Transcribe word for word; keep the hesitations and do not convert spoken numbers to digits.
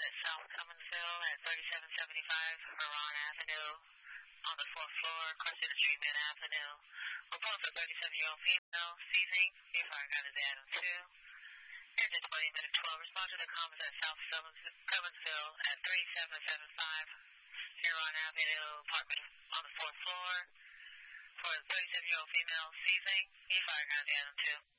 at South Cumminsville at thirty-seven seventy-five Huron Avenue on the fourth floor, across the street, Mid Avenue. Report for thirty-seven-year-old female, seizing. Your fire gun is Adam two. Engine twenty minute twelve. Respond to the comments at South Cumminsville at thirty-seven seventy-five Huron Avenue, apartment on the fourth floor. For the thirty-seven-year-old female, seizing. Your fire gun is Adam two.